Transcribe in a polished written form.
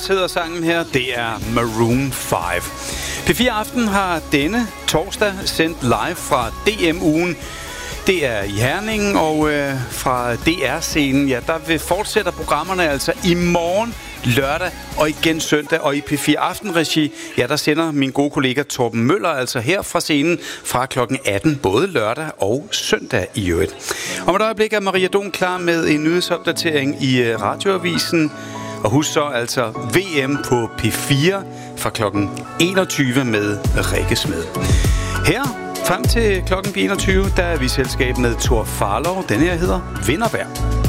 Lost hedder sangen her. Det er Maroon 5. P4 Aften har denne torsdag sendt live fra DM-ugen. Det er i Herning, og fra DR-scenen, ja, der fortsætter programmerne altså i morgen, lørdag og igen søndag. Og i P4 Aften-regi, ja, der sender min gode kollega Torben Møller altså her fra scenen fra klokken 18, både lørdag og søndag i øvrigt. Om et øjeblik er Maria Don klar med en nyhedsopdatering i radioavisen. Og husk så altså VM på P4 fra klokken 21 med Rikke Smed. Her frem til klokken 21, der er vi i selskab med Thor Farlov. Den her hedder Vindervejr.